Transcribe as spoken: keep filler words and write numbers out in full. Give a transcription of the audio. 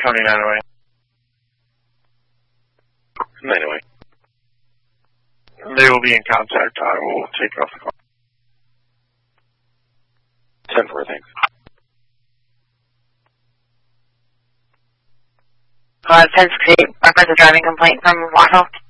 Tony nine oh eight. nine oh eight. They will be in contact. I will take off the call. ten four, thanks. Hello, ten six eight, reference a driving complaint from Waffle.